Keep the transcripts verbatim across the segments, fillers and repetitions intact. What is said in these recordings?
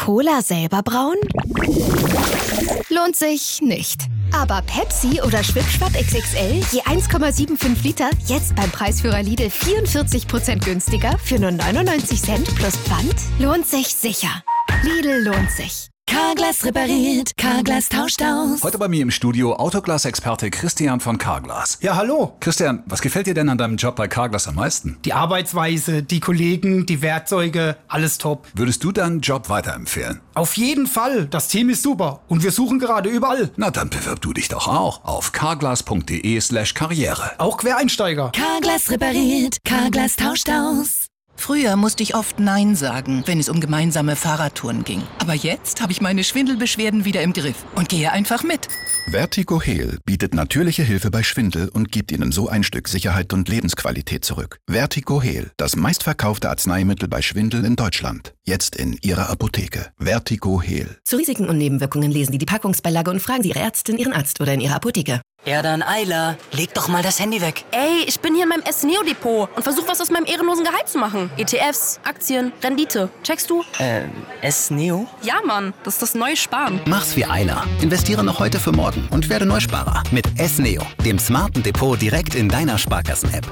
Cola selber brauen? Lohnt sich nicht. Aber Pepsi oder Schwipschwapp X X L, je eins Komma fünfundsiebzig Liter, jetzt beim Preisführer Lidl vierundvierzig Prozent günstiger für nur neunundneunzig Cent plus Pfand? Lohnt sich sicher. Lidl lohnt sich. Carglass repariert, Carglass tauscht aus. Heute bei mir im Studio Autoglas-Experte Christian von Carglass. Ja, hallo. Christian, was gefällt dir denn an deinem Job bei Carglass am meisten? Die Arbeitsweise, die Kollegen, die Werkzeuge, alles top. Würdest du deinen Job weiterempfehlen? Auf jeden Fall. Das Team ist super und wir suchen gerade überall. Na, dann bewirb du dich doch auch auf carglass.de slash karriere. Auch Quereinsteiger. Carglass repariert, Carglass tauscht aus. Früher musste ich oft Nein sagen, wenn es um gemeinsame Fahrradtouren ging. Aber jetzt habe ich meine Schwindelbeschwerden wieder im Griff und gehe einfach mit. Vertigo Heal bietet natürliche Hilfe bei Schwindel und gibt Ihnen so ein Stück Sicherheit und Lebensqualität zurück. Vertigo Heal, das meistverkaufte Arzneimittel bei Schwindel in Deutschland. Jetzt in Ihrer Apotheke. Vertigo Heal. Zu Risiken und Nebenwirkungen lesen Sie die Packungsbeilage und fragen Sie Ihre Ärztin, Ihren Arzt oder in Ihrer Apotheke. Ja, dann Eila, leg doch mal das Handy weg. Ey, ich bin hier in meinem S-Neo-Depot und versuche was aus meinem ehrenlosen Gehalt zu machen. E T Fs, Aktien, Rendite. Checkst du? Äh, S-Neo? Ja, Mann, das ist das neue Sparen. Mach's wie Eila. Investiere noch heute für morgen und werde Neusparer mit S-Neo, dem smarten Depot direkt in deiner Sparkassen-App.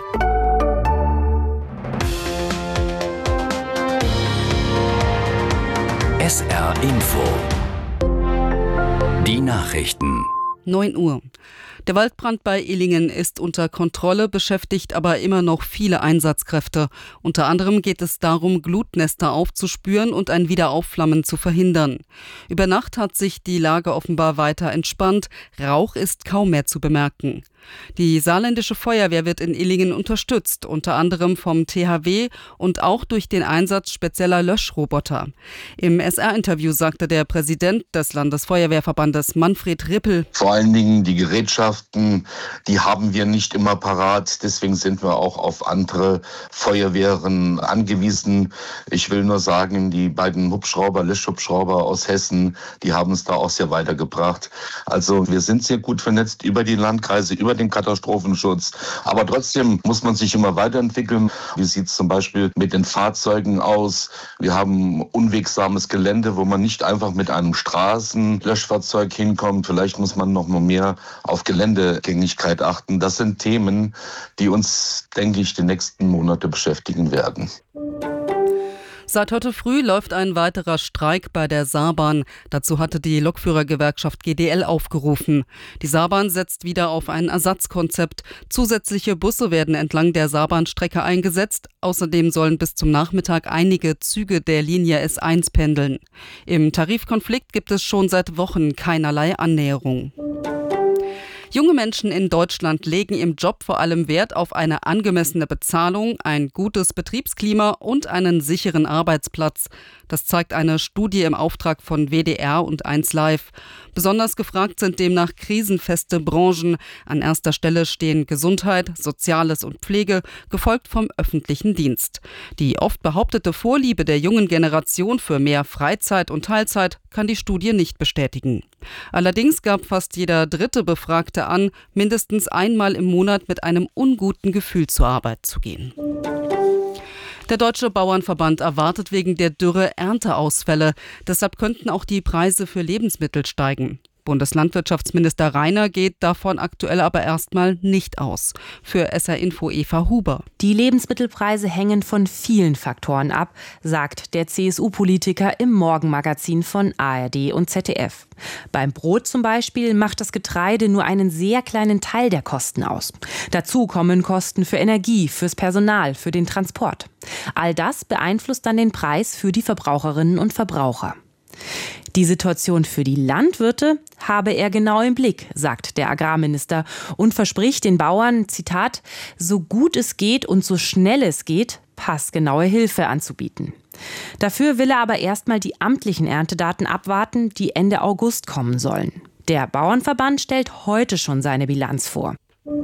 S R Info. Die Nachrichten. neun Uhr. Der Waldbrand bei Illingen ist unter Kontrolle, beschäftigt aber immer noch viele Einsatzkräfte. Unter anderem geht es darum, Glutnester aufzuspüren und ein Wiederaufflammen zu verhindern. Über Nacht hat sich die Lage offenbar weiter entspannt. Rauch ist kaum mehr zu bemerken. Die saarländische Feuerwehr wird in Illingen unterstützt, unter anderem vom T H W und auch durch den Einsatz spezieller Löschroboter. Im S R-Interview sagte der Präsident des Landesfeuerwehrverbandes Manfred Rippel: Vor allen Dingen die Gerätschaften, die haben wir nicht immer parat. Deswegen sind wir auch auf andere Feuerwehren angewiesen. Ich will nur sagen, die beiden Hubschrauber, Löschhubschrauber aus Hessen, die haben es da auch sehr weitergebracht. Also wir sind sehr gut vernetzt über die Landkreise, über den Katastrophenschutz. Aber trotzdem muss man sich immer weiterentwickeln. Wie sieht es zum Beispiel mit den Fahrzeugen aus? Wir haben unwegsames Gelände, wo man nicht einfach mit einem Straßenlöschfahrzeug hinkommt. Vielleicht muss man noch mal mehr auf Geländegängigkeit achten. Das sind Themen, die uns, denke ich, die nächsten Monate beschäftigen werden. Seit heute früh läuft ein weiterer Streik bei der Saarbahn. Dazu hatte die Lokführergewerkschaft G D L aufgerufen. Die Saarbahn setzt wieder auf ein Ersatzkonzept. Zusätzliche Busse werden entlang der Saarbahnstrecke eingesetzt. Außerdem sollen bis zum Nachmittag einige Züge der Linie S eins pendeln. Im Tarifkonflikt gibt es schon seit Wochen keinerlei Annäherung. Junge Menschen in Deutschland legen im Job vor allem Wert auf eine angemessene Bezahlung, ein gutes Betriebsklima und einen sicheren Arbeitsplatz. Das zeigt eine Studie im Auftrag von W D R und eins Live. Besonders gefragt sind demnach krisenfeste Branchen. An erster Stelle stehen Gesundheit, Soziales und Pflege, gefolgt vom öffentlichen Dienst. Die oft behauptete Vorliebe der jungen Generation für mehr Freizeit und Teilzeit kann die Studie nicht bestätigen. Allerdings gab fast jeder dritte Befragte an, mindestens einmal im Monat mit einem unguten Gefühl zur Arbeit zu gehen. Der Deutsche Bauernverband erwartet wegen der Dürre Ernteausfälle. Deshalb könnten auch die Preise für Lebensmittel steigen. Bundeslandwirtschaftsminister Rainer geht davon aktuell aber erstmal nicht aus. Für S R Info Eva Huber. Die Lebensmittelpreise hängen von vielen Faktoren ab, sagt der C S U-Politiker im Morgenmagazin von A R D und Z D F. Beim Brot zum Beispiel macht das Getreide nur einen sehr kleinen Teil der Kosten aus. Dazu kommen Kosten für Energie, fürs Personal, für den Transport. All das beeinflusst dann den Preis für die Verbraucherinnen und Verbraucher. Die Situation für die Landwirte habe er genau im Blick, sagt der Agrarminister und verspricht den Bauern, Zitat, so gut es geht und so schnell es geht, passgenaue Hilfe anzubieten. Dafür will er aber erstmal die amtlichen Erntedaten abwarten, die Ende August kommen sollen. Der Bauernverband stellt heute schon seine Bilanz vor.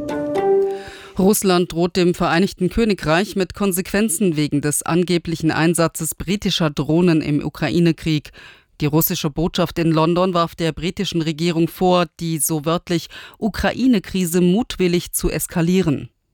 Russland droht dem Vereinigten Königreich mit Konsequenzen wegen des angeblichen Einsatzes britischer Drohnen im Ukraine-Krieg. Die russische Botschaft in London warf der britischen Regierung vor, die so wörtlich Ukraine-Krise mutwillig zu eskalieren.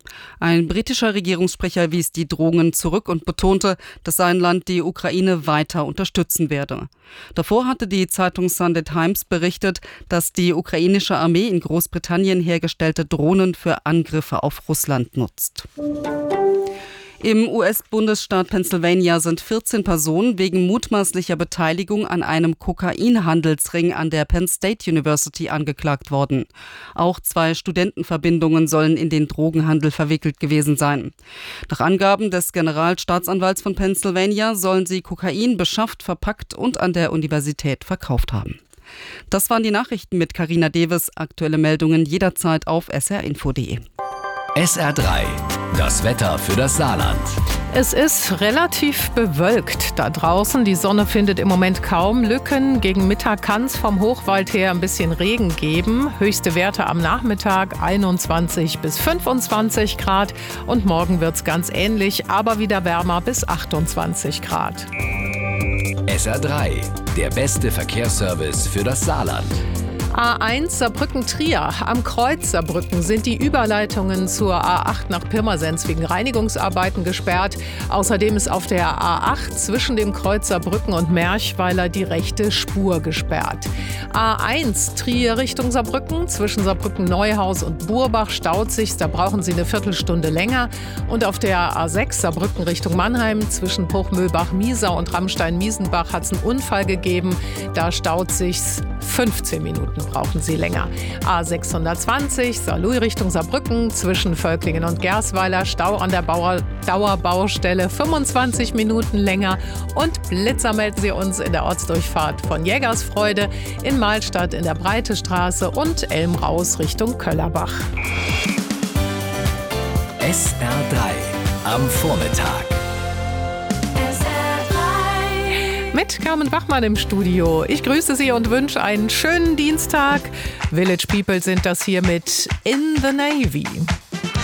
Ein britischer Regierungssprecher wies die Drohungen zurück und betonte, dass sein Land die Ukraine weiter unterstützen werde. Davor hatte die Zeitung Sunday Times berichtet, dass die ukrainische Armee in Großbritannien hergestellte Drohnen für Angriffe auf Russland nutzt. Im U S-Bundesstaat Pennsylvania sind vierzehn Personen wegen mutmaßlicher Beteiligung an einem Kokainhandelsring an der Penn State University angeklagt worden. Auch zwei Studentenverbindungen sollen in den Drogenhandel verwickelt gewesen sein. Nach Angaben des Generalstaatsanwalts von Pennsylvania sollen sie Kokain beschafft, verpackt und an der Universität verkauft haben. Das waren die Nachrichten mit Carina Deves. Aktuelle Meldungen jederzeit auf s r info punkt d e. S R drei, das Wetter für das Saarland. Es ist relativ bewölkt da draußen. Die Sonne findet im Moment kaum Lücken. Gegen Mittag kann es vom Hochwald her ein bisschen Regen geben. Höchste Werte am Nachmittag einundzwanzig bis fünfundzwanzig Grad. Und morgen wird es ganz ähnlich, aber wieder wärmer bis achtundzwanzig Grad. S R drei, der beste Verkehrsservice für das Saarland. A eins Saarbrücken-Trier. Am Kreuz Saarbrücken sind die Überleitungen zur A acht nach Pirmasens wegen Reinigungsarbeiten gesperrt. Außerdem ist auf der A acht zwischen dem Kreuz Saarbrücken und Merchweiler die rechte Spur gesperrt. A eins Trier Richtung Saarbrücken. Zwischen Saarbrücken-Neuhaus und Burbach staut sich. Da brauchen Sie eine Viertelstunde länger. Und auf der A sechs Saarbrücken Richtung Mannheim zwischen Puchmühlbach-Miesau und Ramstein-Miesenbach hat es einen Unfall gegeben. Da staut sich's fünfzehn Minuten. Brauchen Sie länger. A sechshundertzwanzig, Saarlouis Richtung Saarbrücken, zwischen Völklingen und Gersweiler, Stau an der Bauer, Dauerbaustelle, fünfundzwanzig Minuten länger. Und Blitzer melden Sie uns in der Ortsdurchfahrt von Jägersfreude, in Mahlstadt in der Breitestraße und Elm raus Richtung Köllerbach. S R drei am Vormittag. Mit Carmen Bachmann im Studio. Ich grüße Sie und wünsche einen schönen Dienstag. Village People sind das hier mit In the Navy.